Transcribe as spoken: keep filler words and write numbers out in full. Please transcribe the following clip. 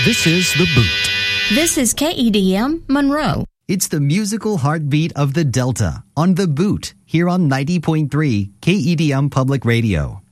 This is The Boot. This is K E D M Monroe. It's the musical heartbeat of the Delta on The Boot here on ninety point three K E D M Public Radio.